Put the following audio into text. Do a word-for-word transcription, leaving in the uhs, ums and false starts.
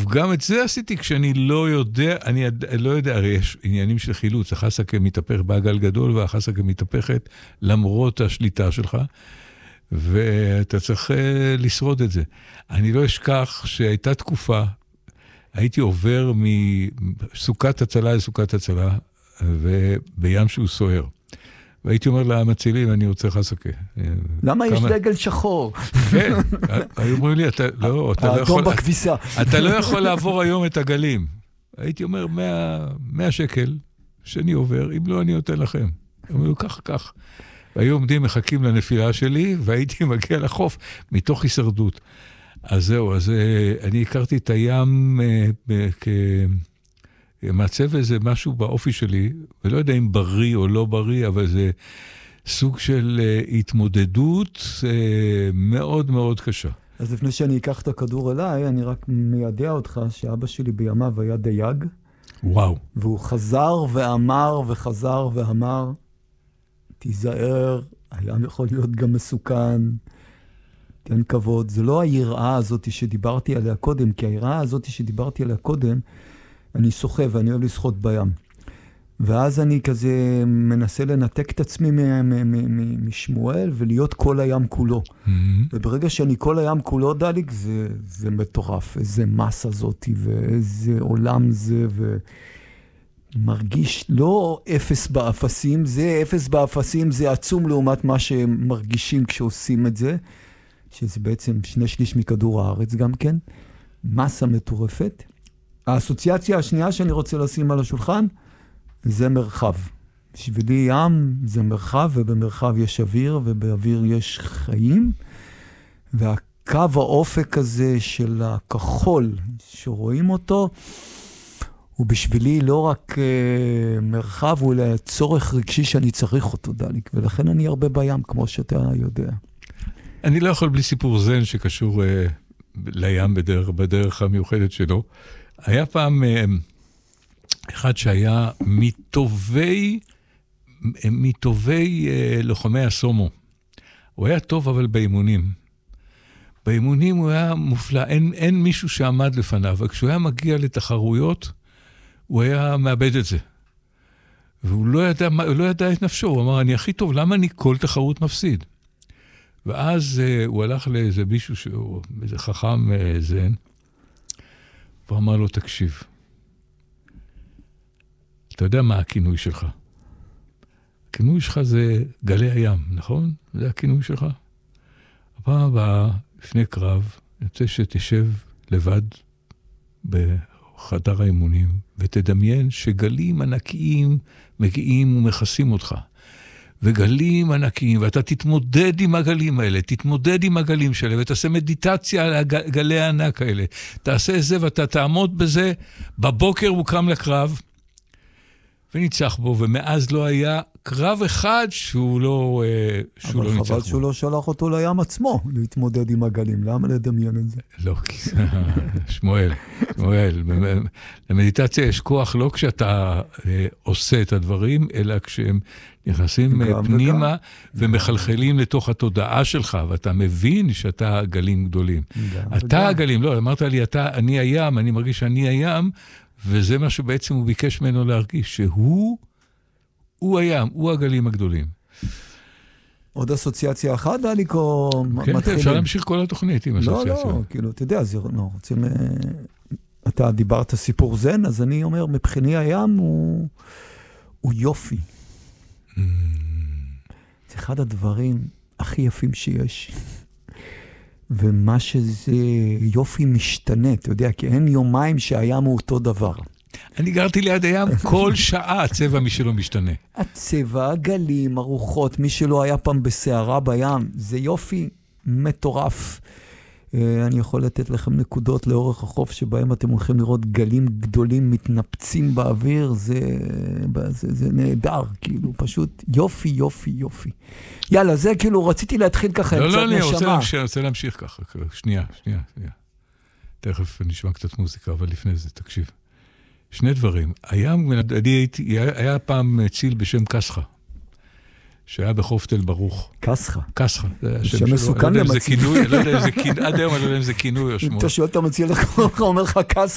גם את זה עשיתי כשאני לא יודע, אני לא יודע, הרי יש עניינים של חילוץ, החסקה מתהפך בעגל גדול, והחסקה מתהפכת למרות השליטה שלך, ואתה צריך לשרוד את זה. אני לא אשכח שהייתה תקופה, הייתי עובר מסוכת הצלה לסוכת הצלה, ובים שהוא סוער. והייתי אומר למצילים, אני רוצה חסקה. למה יש דגל שחור? כן, היו אומרים לי, אתה לא האדום בכביסה. אתה לא יכול לעבור היום את הגלים. הייתי אומר, מאה שקל שאני עובר, אם לא, אני נותן לכם. אמרו, כך, כך. והיו עומדים, מחכים לנפילה שלי, והייתי מגיע לחוף מתוך הישרדות. אז זהו, אז אני הכרתי את הים כמעצב איזה משהו באופי שלי, ולא יודע אם בריא או לא בריא, אבל זה סוג של התמודדות מאוד מאוד קשה. אז לפני שאני אקח את הכדור אליי, אני רק מיידע אותך שאבא שלי בימיו היה דייג. וואו. והוא חזר ואמר וחזר ואמר, תיזהר, הים יכול להיות גם מסוכן, תן כבוד. זה לא היראה הזאת שדיברתי עליה קודם, כי היראה הזאת שדיברתי עליה קודם, אני שוחה ואני אוהב לשחות בים. ואז אני כזה מנסה לנתק את עצמי משמואל ולהיות כל הים כולו. וברגע שאני כל הים כולו, דליק, זה, זה מטורף. איזה מסה הזאת ואיזה עולם זה, ומרגיש לא אפס באפסים, זה אפס באפסים, זה עצום לעומת מה שמרגישים כשעושים את זה, שזה בעצם שני שליש מכדור הארץ גם כן. מסה מטורפת. האסוציאציה השנייה שאני רוצה לשים על השולחן, זה מרחב. בשבילי ים זה מרחב, ובמרחב יש אוויר, ובאוויר יש חיים, והקו האופק הזה של הכחול, שרואים אותו, הוא בשבילי לא רק uh, מרחב, הוא לצורך רגשי שאני צריך אותו, דליק, ולכן אני הרבה בים, כמו שאתה יודע. אני לא יכול בלי סיפור זן שקשור uh, לים בדרך, בדרך המיוחדת שלו. היה פעם... Uh, אחד שהיה מטובי, מטובי אה, לוחמי הסומו. הוא היה טוב אבל באימונים. באימונים הוא היה מופלא, אין, אין מישהו שעמד לפניו, וכשהוא היה מגיע לתחרויות, הוא היה מאבד את זה. והוא לא ידע, הוא לא ידע את נפשו, הוא אמר, אני הכי טוב, למה אני כל תחרות מפסיד? ואז אה, הוא הלך לאיזה מישהו, שהוא, איזה חכם אה, זן, והוא אמר לו, תקשיב, אתה יודע מה הכינוי שלך? הכינוי שלך זה גלי הים, נכון? זה הכינוי שלך. הפעם הבאה, לפני קרב, אני רוצה שתשב לבד בחדר האימונים, ותדמיין שגלים ענקיים מגיעים ומכסים אותך. וגלים ענקיים, ואתה תתמודד עם הגלים האלה, תתמודד עם הגלים שלה, ותעשה מדיטציה על הגלי הענק האלה. תעשה זה ואתה תעמוד בזה, בבוקר הוא קם לקרב, וניצח בו, ומאז לא היה קרב אחד שהוא לא, שהוא לא ניצח בו. אבל חבל שהוא לא שלח אותו לים עצמו להתמודד עם הגלים. למה לדמיין את זה? לא, שמואל, שמואל. למדיטציה יש כוח לא כשאתה עושה את הדברים, אלא כשהם נכנסים פנימה ומחלחלים לתוך התודעה שלך, ואתה מבין שאתה גלים גדולים. אתה הגלים, לא, אמרת לי, אתה, אני הים, אני מרגיש שאני הים, וזה מה שבעצם הוא ביקש ממנו להרגיש, שהוא, הוא הים, הוא הגלים הגדולים. עוד אסוציאציה אחת, דליק, או כן, מתחילים? אפשר להמשיך כל התוכנית עם אסוציאציה. לא, לא, כאילו, אתה יודע, זה, לא, רוצים, אתה דיברת סיפור זן, אז אני אומר, מבחיני הים הוא, הוא יופי. Mm. זה אחד הדברים הכי יפים שיש. ומה שזה יופי משתנה, אתה יודע, כי אין יומיים שהים הוא אותו דבר. אני גרתי ליד הים, כל שעה הצבע מי שלא משתנה. הצבע, הגלים, הרוחות, מי שלא היה פעם בסערה בים, זה יופי מטורף. אני יכול לתת לכם נקודות לאורך החוף, שבהם אתם הולכים לראות גלים גדולים מתנפצים באוויר, זה, זה, זה נהדר, כאילו, פשוט יופי, יופי, יופי. יאללה, זה כאילו, רציתי להתחיל ככה, לא, לא, אני רוצה להמשיך, רוצה להמשיך ככה, שנייה, שנייה, שנייה. תכף נשמע קצת מוזיקה, אבל לפני זה, תקשיב. שני דברים. הים, אני הייתי, היה פעם ציל בשם קסחה, שהיה בחוף תל ברוך. קסחה. קסחה. שם מסוכן למציל. אני לא יודע אם זה כינוי, עד היום אני לא יודע אם זה כינוי או שמו. אתה שואל את המציל, הוא אומר לך קסחה.